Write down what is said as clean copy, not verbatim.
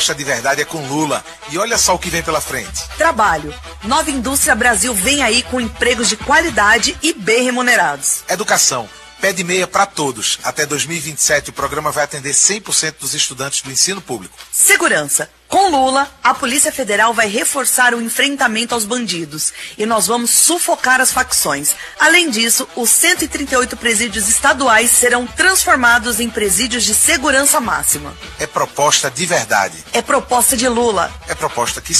De verdade é com Lula. E olha só o que vem pela frente. Trabalho. Nova Indústria Brasil vem aí com empregos de qualidade e bem remunerados. Educação. Pé de meia para todos. Até 2027 o programa vai atender 100% dos estudantes do ensino público. Segurança. Com Lula, a Polícia Federal vai reforçar o enfrentamento aos bandidos e nós vamos sufocar as facções. Além disso, os 138 presídios estaduais serão transformados em presídios de segurança máxima. É proposta de verdade. É proposta de Lula. É proposta que